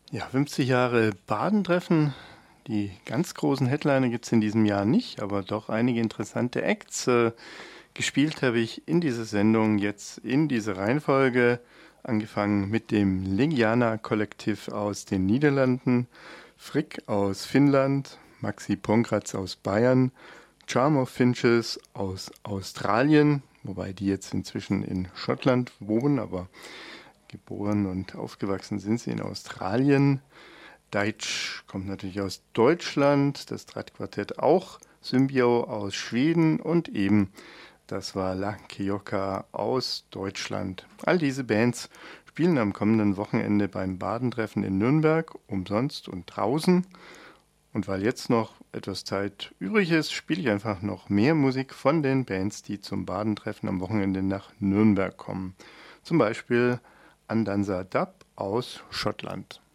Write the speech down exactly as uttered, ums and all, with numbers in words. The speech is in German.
Ja, fünfzig Jahre Badentreffen. Die ganz großen Headliner gibt es in diesem Jahr nicht, aber doch einige interessante Acts. Äh, gespielt habe ich in dieser Sendung jetzt in dieser Reihenfolge, angefangen mit dem Legiana-Kollektiv aus den Niederlanden, Frick aus Finnland, Maxi Pongratz aus Bayern, Charm of Finches aus Australien, wobei die jetzt inzwischen in Schottland wohnen, aber geboren und aufgewachsen sind sie in Australien. Deitsch kommt natürlich aus Deutschland, das Drahtquartett auch, Symbio aus Schweden und eben, das war La Kioka aus Deutschland. All diese Bands spielen am kommenden Wochenende beim Badentreffen in Nürnberg, umsonst und draußen. Und weil jetzt noch etwas Zeit übrig ist, spiele ich einfach noch mehr Musik von den Bands, die zum Badentreffen am Wochenende nach Nürnberg kommen. Zum Beispiel Andanza Dub aus Schottland.